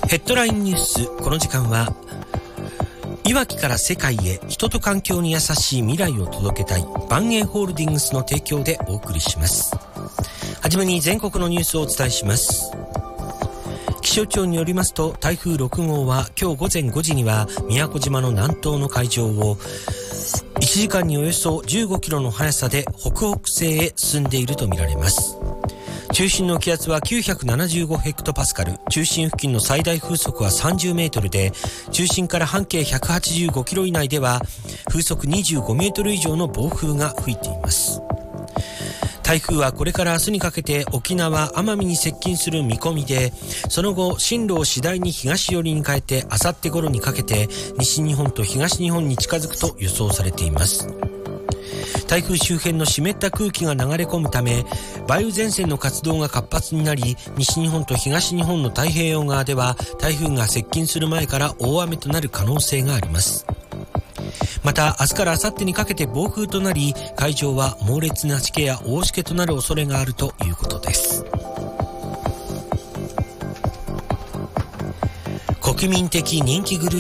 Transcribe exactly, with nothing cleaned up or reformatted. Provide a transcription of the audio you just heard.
ヘッドラインニュース。この時間はいわきから世界へ、人と環境に優しい未来を届けたい万栄ホールディングスの提供でお送りします。はじめに全国のニュースをお伝えします。気象庁によりますと、台風ろくごうは今日午前ごじには宮古島の南東の海上をいちじかんにおよそじゅうごキロの速さで北北西へ進んでいるとみられます。中心の気圧はきゅうひゃくななじゅうごヘクトパスカル、中心付近の最大風速はさんじゅうメートルで、中心から半径ひゃくはちじゅうごキロ以内では風速にじゅうごメートル以上の暴風が吹いています。台風はこれから明日にかけて沖縄・奄美に接近する見込みで、その後進路を次第に東寄りに変えて、あさって頃にかけて西日本と東日本に近づくと予想されています。台風周辺の湿った空気が流れ込むため、梅雨前線の活動が活発になり、西日本と東日本の太平洋側では台風が接近する前から大雨となる可能性があります。また明日から明後日にかけて暴風となり、海上は猛烈なしけや大しけとなる恐れがあるということです。国民的人気グループ